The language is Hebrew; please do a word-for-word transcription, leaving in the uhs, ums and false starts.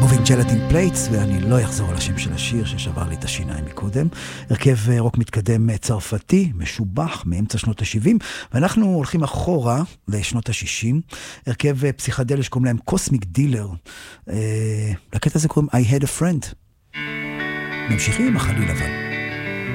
Moving Gelatin Plates, ואני לא אחזור על השם של השיר ששבר לי את השיניים מקודם. הרכב רוק מתקדם צרפתי, משובח, מאמצע שנות ה-שבעים, ואנחנו הולכים אחורה לשנות ה-שישים. הרכב פסיכדלי שקוראים להם קוסמיק דילר. לקטע הזה קוראים I Had a Friend. ממשיכים עם החליל אבל.